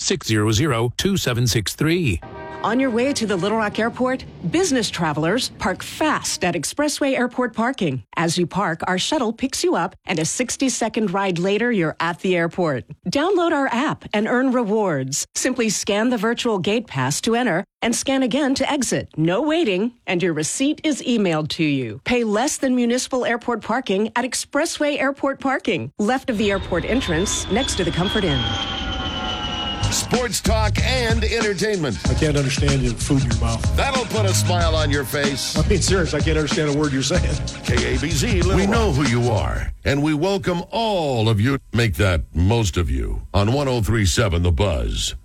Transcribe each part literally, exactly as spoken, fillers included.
six hundred, two seven six three. On your way to the Little Rock Airport, business travelers park fast at Expressway Airport parking. As you park, our shuttle picks you up, and a sixty-second ride later, you're at the airport. Download our app and earn rewards. Simply scan the virtual gate pass to enter and scan again to exit. No waiting, and your receipt is emailed to you. Pay less than municipal airport parking at Expressway Airport parking, left of the airport entrance, next to the Comfort Inn. Sports talk and entertainment. I can't understand your food in your mouth. That'll put a smile on your face. I mean, serious, I can't understand a word you're saying. K A B Z, Little We Rock. Know who you are, and we welcome all of you. Make that most of you on one oh three point seven The Buzz.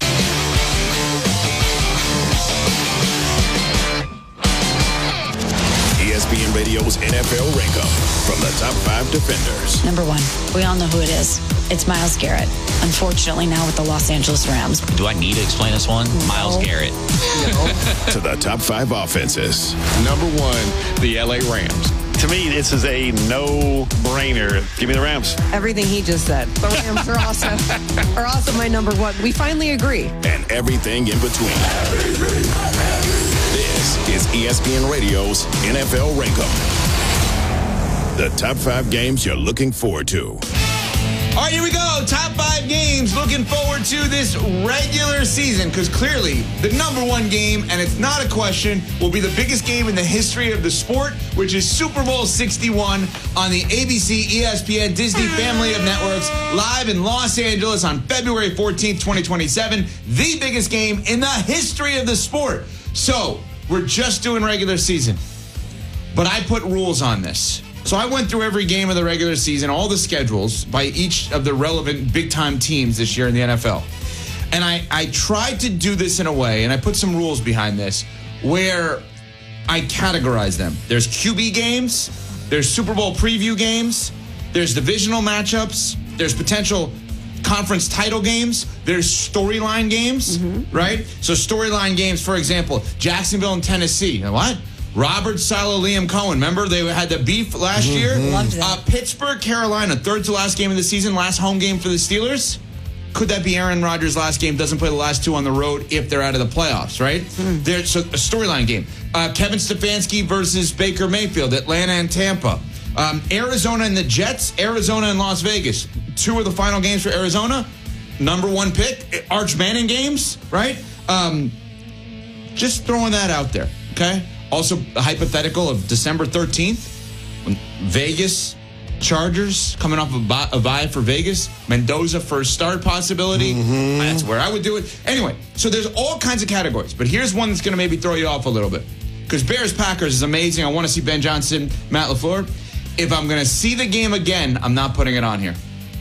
E S P N Radio's N F L Rankup from the top five defenders. Number one, we all know who it is. It's Myles Garrett. Unfortunately, now with the Los Angeles Rams. Do I need to explain this one? No. Myles Garrett. To the top five offenses. Number one, the L A Rams. To me, this is a no-brainer. Give me the Rams. Everything he just said. The Rams are also, are also my number one. We finally agree. And everything in between. This is E S P N Radio's N F L Rankup. The top five games you're looking forward to. All right, here we go. Top five games looking forward to this regular season, because clearly the number one game, and it's not a question, will be the biggest game in the history of the sport, which is Super Bowl sixty-one on the A B C, E S P N, Disney family of networks, live in Los Angeles on February fourteenth, twenty twenty-seven. The biggest game in the history of the sport. So we're just doing regular season, but I put rules on this. So I went through every game of the regular season, all the schedules by each of the relevant big-time teams this year in the N F L. And I, I tried to do this in a way, and I put some rules behind this, where I categorize them. There's Q B games, there's Super Bowl preview games, there's divisional matchups, there's potential conference title games, there's storyline games, mm-hmm. right? So storyline games, for example, Jacksonville and Tennessee. You know what? Robert Saleh, Liam Cohen. Remember they had the beef last mm-hmm. year? Loved that. Uh, Pittsburgh, Carolina, third to last game of the season, last home game for the Steelers. Could that be Aaron Rodgers' last game? Doesn't play the last two on the road if they're out of the playoffs, right? Mm. There's so, a storyline game. Uh, Kevin Stefanski versus Baker Mayfield, Atlanta and Tampa. Um, Arizona and the Jets, Arizona and Las Vegas. Two of the final games for Arizona. Number one pick, Arch Manning games, right? Um, just throwing that out there, okay? Also, a hypothetical of December thirteenth, when Vegas Chargers coming off a bye for Vegas, Mendoza first start possibility. Mm-hmm. That's where I would do it. Anyway, so there's all kinds of categories, but here's one that's going to maybe throw you off a little bit. Because Bears-Packers is amazing. I want to see Ben Johnson, Matt LaFleur. If I'm going to see the game again, I'm not putting it on here.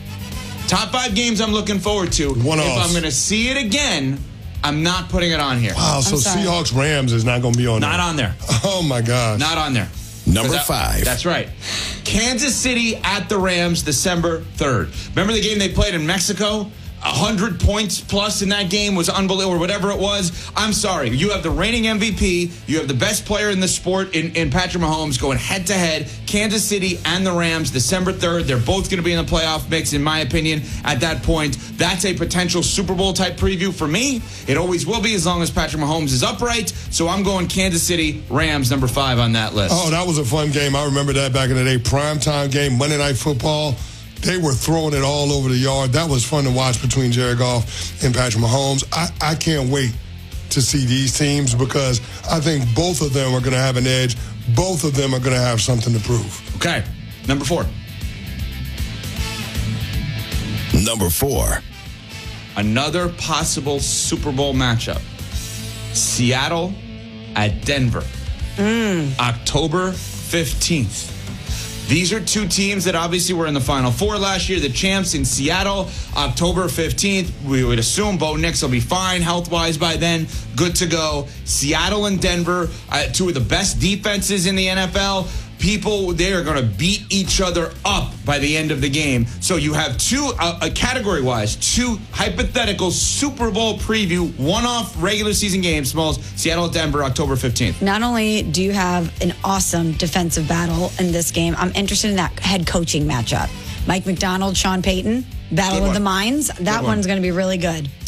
Top five games I'm looking forward to. One if off. I'm going to see it again, I'm not putting it on here. Wow, so Seahawks Rams is not going to be on not there. Not on there. Oh, my gosh. Not on there. Number that, five. That's right. Kansas City at the Rams, December third. Remember the game they played in Mexico? one hundred points plus in that game was unbelievable, or whatever it was. I'm sorry. You have the reigning M V P. You have the best player in the sport in, in Patrick Mahomes going head-to-head. Kansas City and the Rams, December third. They're both going to be in the playoff mix, in my opinion, at that point. That's a potential Super Bowl-type preview for me. It always will be as long as Patrick Mahomes is upright. So I'm going Kansas City, Rams, number five on that list. Oh, that was a fun game. I remember that back in the day. Primetime game, Monday Night Football. They were throwing it all over the yard. That was fun to watch between Jared Goff and Patrick Mahomes. I, I can't wait to see these teams because I think both of them are going to have an edge. Both of them are going to have something to prove. Okay. Number four. Number four. Another possible Super Bowl matchup. Seattle at Denver. Mm. October fifteenth. These are two teams that obviously were in the Final Four last year. The champs in Seattle, October fifteenth. We would assume Bo Nix will be fine health-wise by then. Good to go. Seattle and Denver, uh, two of the best defenses in the N F L. People, they are going to beat each other up by the end of the game. So you have two, uh, uh, category-wise, two hypothetical Super Bowl preview, one-off regular season games, Smalls, Seattle at Denver, October fifteenth. Not only do you have an awesome defensive battle in this game, I'm interested in that head coaching matchup. Mike McDonald, Sean Payton, battle of the minds. That one's going to be really good.